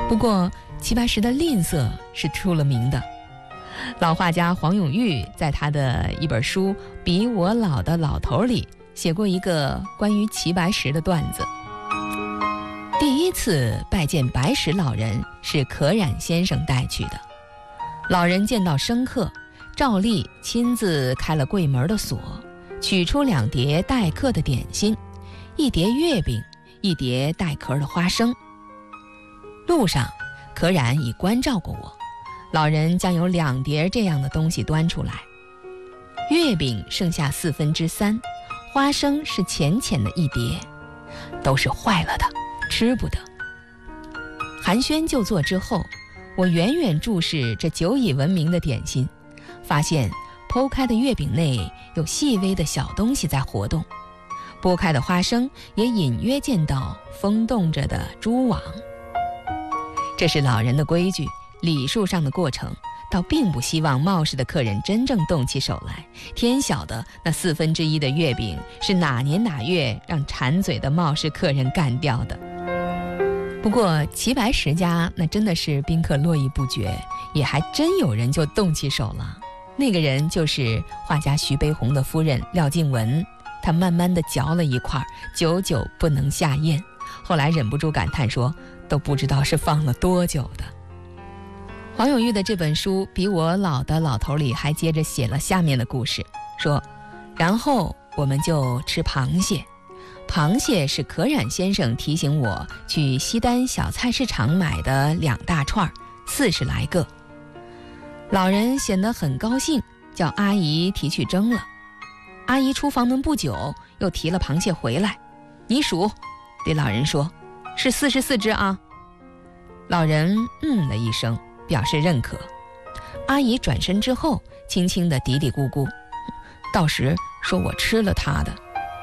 不过齐白石的吝啬是出了名的。老画家黄永玉在他的一本书《比我老的老头》里写过一个关于齐白石的段子。第一次拜见白石老人是可染先生带去的。老人见到生客，照例亲自开了柜门的锁，取出2碟待客的点心，1碟月饼，1碟带壳的花生。路上可染已关照过我，老人将有2碟这样的东西端出来，月饼剩下3/4，花生是浅浅的1碟，都是坏了的，吃不得。寒暄就坐之后，我远远注视这久已闻名的点心，发现剖开的月饼内有细微的小东西在活动，剥开的花生也隐约见到风动着的蛛网。这是老人的规矩，礼数上的过程，倒并不希望冒失的客人真正动起手来。天晓得那1/4的月饼是哪年哪月让馋嘴的冒失客人干掉的。不过齐白石家那真的是宾客络绎不绝，也还真有人就动起手了。那个人就是画家徐悲鸿的夫人廖静文，她慢慢地嚼了一块，久久不能下咽，后来忍不住感叹说，都不知道是放了多久的。黄永玉的这本书《比我老的老头》里还接着写了下面的故事，说然后我们就吃螃蟹，螃蟹是可染先生提醒我去西单小菜市场买的2大串，40来个。老人显得很高兴，叫阿姨提去蒸了。阿姨出房门不久，又提了螃蟹回来，你数，对老人说，是44只啊。老人了一声，表示认可。阿姨转身之后，轻轻地嘀嘀咕咕，到时说我吃了他的。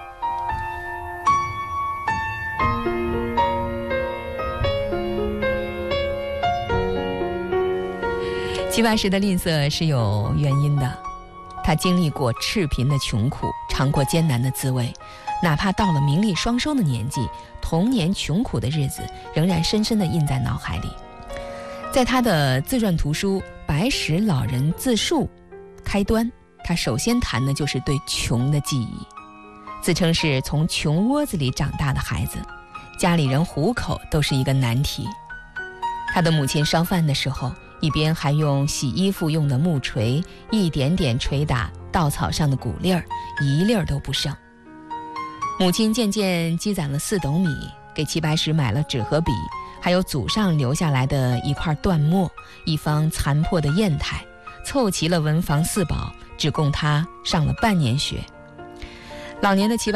齐白石的吝啬是有原因的，他经历过赤贫的穷苦，尝过艰难的滋味，哪怕到了名利双收的年纪，童年穷苦的日子仍然深深地印在脑海里。在他的自传图书《白石老人自述》开端，他首先谈的就是对穷的记忆。自称是从穷窝子里长大的孩子，家里人糊口都是一个难题。他的母亲烧饭的时候，一边还用洗衣服用的木锤一点点捶打稻草上的谷粒儿，一粒儿都不剩。母亲渐渐积攒了4斗米，给齐白石买了纸和笔，还有祖上留下来的一块缎墨，一方残破的砚台，凑齐了文房4宝，只供他上了半年学。老年的齐白石